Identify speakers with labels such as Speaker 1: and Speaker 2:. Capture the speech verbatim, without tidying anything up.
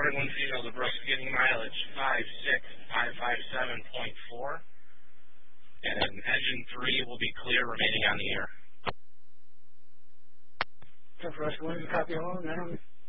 Speaker 1: forty-one female to Brooks, getting mileage five six five five seven point four. And engine three will be clear, remaining on the air.
Speaker 2: ten for Oscar one, copy all, nine.